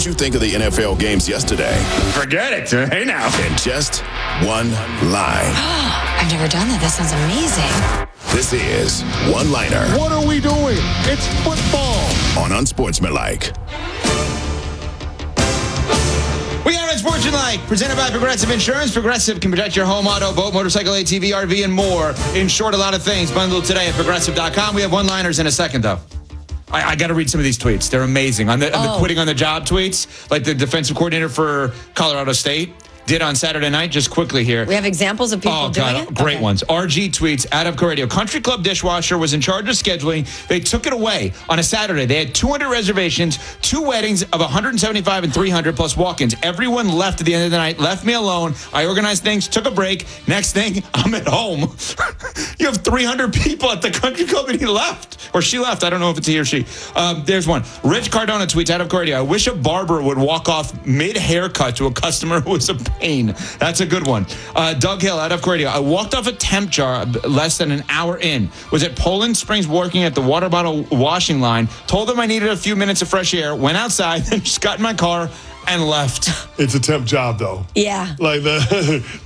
you think of the NFL games yesterday? Forget it. Hey, now. In just one line. I've never done that. That sounds amazing. This is One-Liner. What are we doing? It's football. On Unsportsmanlike. We got Unsportsmanlike, presented by Progressive Insurance. Progressive can protect your home, auto, boat, motorcycle, ATV, RV, and more. In short, a lot of things. Bundled today at Progressive.com. We have one-liners in a second, though. I got to read some of these tweets. They're amazing. On the quitting on the job tweets, like the defensive coordinator for Colorado State did on Saturday night. Just quickly here. We have examples of people doing it? Great ones. RG tweets, Out of Radio. Country Club dishwasher was in charge of scheduling. They took it away on a Saturday. They had 200 reservations, 2 weddings of 175 and 300 plus walk-ins. Everyone left at the end of the night, left me alone. I organized things, took a break. Next thing, I'm at home. You have 300 people at the Country Club and he left. Or she left. I don't know if it's he or she. There's one. Rich Cardona tweets, Out of Radio. I wish a barber would walk off mid-haircut to a customer who was a pain. That's a good one. Doug Hill, Out of Radio. I walked off a temp job less than an hour in. Was at Poland Springs working at the water bottle washing line. Told them I needed a few minutes of fresh air. Went outside and just got in my car and left. It's a temp job, though. Yeah. Like the